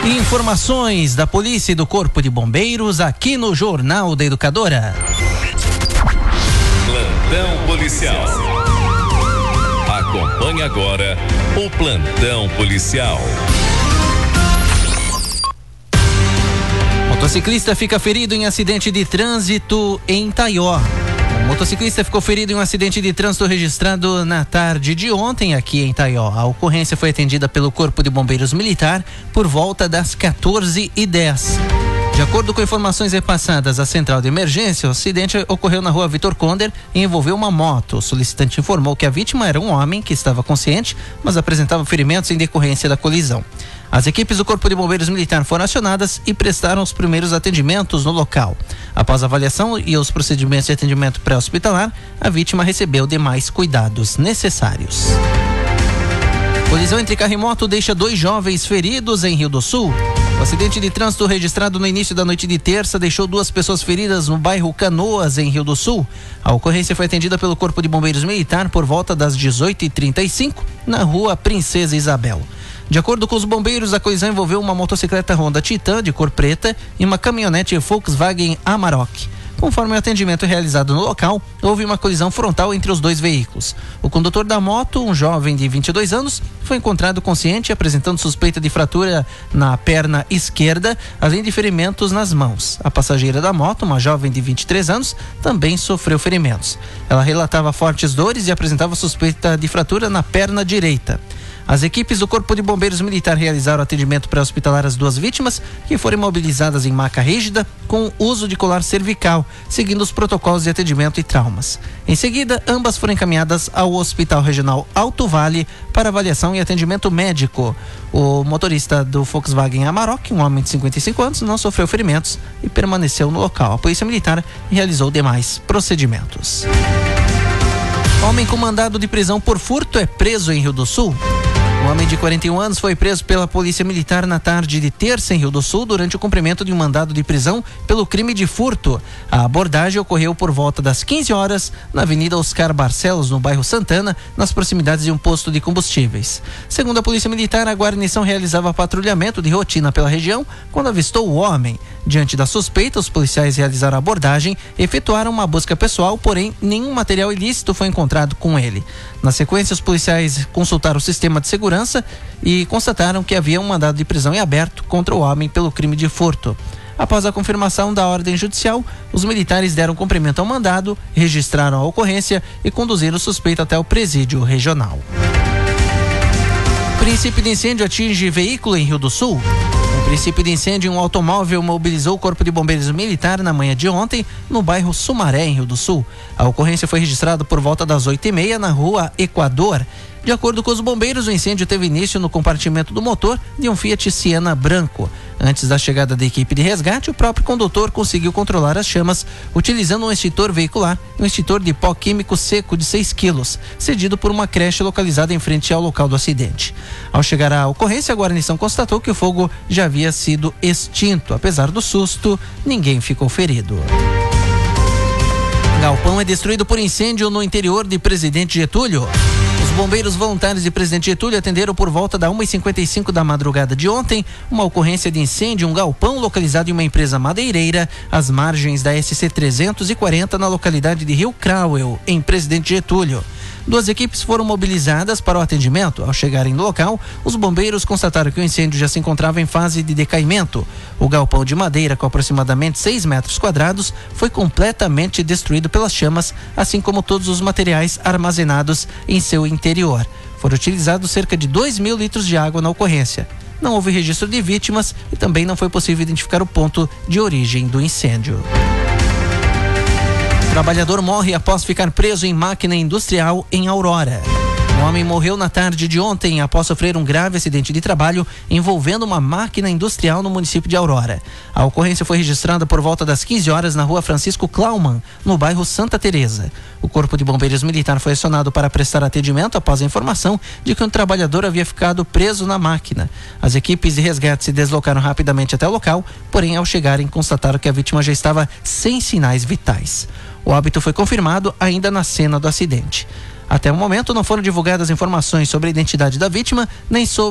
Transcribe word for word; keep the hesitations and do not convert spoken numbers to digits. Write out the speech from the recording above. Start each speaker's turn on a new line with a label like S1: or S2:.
S1: Informações da polícia e do Corpo de Bombeiros aqui no Jornal da Educadora.
S2: Plantão policial. Acompanhe agora o plantão policial.
S1: Motociclista fica ferido em acidente de trânsito em Taió. O motociclista ficou ferido em um acidente de trânsito registrado na tarde de ontem aqui em Taió. A ocorrência foi atendida pelo Corpo de Bombeiros Militar por volta das quatorze e dez. De acordo com informações repassadas à central de emergência, o acidente ocorreu na rua Vitor Conder e envolveu uma moto. O solicitante informou que a vítima era um homem que estava consciente, mas apresentava ferimentos em decorrência da colisão. As equipes do Corpo de Bombeiros Militar foram acionadas e prestaram os primeiros atendimentos no local. Após a avaliação e os procedimentos de atendimento pré-hospitalar, a vítima recebeu demais cuidados necessários. Colisão entre carro e moto deixa dois jovens feridos em Rio do Sul. O acidente de trânsito registrado no início da noite de terça deixou duas pessoas feridas no bairro Canoas, em Rio do Sul. A ocorrência foi atendida pelo Corpo de Bombeiros Militar por volta das dezoito e trinta e cinco, na rua Princesa Isabel. De acordo com os bombeiros, a colisão envolveu uma motocicleta Honda Titan de cor preta e uma caminhonete Volkswagen Amarok. Conforme o atendimento realizado no local, houve uma colisão frontal entre os dois veículos. O condutor da moto, um jovem de vinte e dois anos, foi encontrado consciente, apresentando suspeita de fratura na perna esquerda, além de ferimentos nas mãos. A passageira da moto, uma jovem de vinte e três anos, também sofreu ferimentos. Ela relatava fortes dores e apresentava suspeita de fratura na perna direita. As equipes do Corpo de Bombeiros Militar realizaram atendimento pré-hospitalar às duas vítimas, que foram imobilizadas em maca rígida com uso de colar cervical, seguindo os protocolos de atendimento e traumas. Em seguida, ambas foram encaminhadas ao Hospital Regional Alto Vale para avaliação e atendimento médico. O motorista do Volkswagen Amarok, um homem de cinquenta e cinco anos, não sofreu ferimentos e permaneceu no local. A Polícia Militar realizou demais procedimentos. Homem com mandado de prisão por furto é preso em Rio do Sul. Um homem de quarenta e um anos foi preso pela Polícia Militar na tarde de terça em Rio do Sul durante o cumprimento de um mandado de prisão pelo crime de furto. A abordagem ocorreu por volta das quinze horas na Avenida Oscar Barcelos, no bairro Santana, nas proximidades de um posto de combustíveis. Segundo a Polícia Militar, a guarnição realizava patrulhamento de rotina pela região quando avistou o homem. Diante da suspeita, os policiais realizaram a abordagem, efetuaram uma busca pessoal, porém nenhum material ilícito foi encontrado com ele. Na sequência, os policiais consultaram o sistema de segurança e constataram que havia um mandado de prisão em aberto contra o homem pelo crime de furto. Após a confirmação da ordem judicial, os militares deram cumprimento ao mandado, registraram a ocorrência e conduziram o suspeito até o presídio regional. Princípio de incêndio atinge veículo em Rio do Sul. Um princípio de incêndio em um automóvel mobilizou o Corpo de Bombeiros Militar na manhã de ontem, no bairro Sumaré, em Rio do Sul. A ocorrência foi registrada por volta das oito e meia na rua Equador. De acordo com os bombeiros, o incêndio teve início no compartimento do motor de um Fiat Siena branco. Antes da chegada da equipe de resgate, o próprio condutor conseguiu controlar as chamas utilizando um extintor veicular, um extintor de pó químico seco de seis quilos, cedido por uma creche localizada em frente ao local do acidente. Ao chegar à ocorrência, a guarnição constatou que o fogo já havia sido extinto. Apesar do susto, ninguém ficou ferido. Galpão é destruído por incêndio no interior de Presidente Getúlio. Os bombeiros voluntários de Presidente Getúlio atenderam por volta da uma e cinquenta e cinco da madrugada de ontem uma ocorrência de incêndio em um galpão localizado em uma empresa madeireira às margens da S C trezentos e quarenta na localidade de Rio Crauel, em Presidente Getúlio. Duas equipes foram mobilizadas para o atendimento. Ao chegarem no local, os bombeiros constataram que o incêndio já se encontrava em fase de decaimento. O galpão de madeira, com aproximadamente seis metros quadrados, foi completamente destruído pelas chamas, assim como todos os materiais armazenados em seu interior. Foram utilizados cerca de dois mil litros de água na ocorrência. Não houve registro de vítimas e também não foi possível identificar o ponto de origem do incêndio. Trabalhador morre após ficar preso em máquina industrial em Aurora. Um homem morreu na tarde de ontem após sofrer um grave acidente de trabalho envolvendo uma máquina industrial no município de Aurora. A ocorrência foi registrada por volta das quinze horas na rua Francisco Klaumann, no bairro Santa Teresa. O Corpo de Bombeiros Militar foi acionado para prestar atendimento após a informação de que um trabalhador havia ficado preso na máquina. As equipes de resgate se deslocaram rapidamente até o local, porém ao chegarem constataram que a vítima já estava sem sinais vitais. O óbito foi confirmado ainda na cena do acidente. Até o momento não foram divulgadas informações sobre a identidade da vítima, nem sobre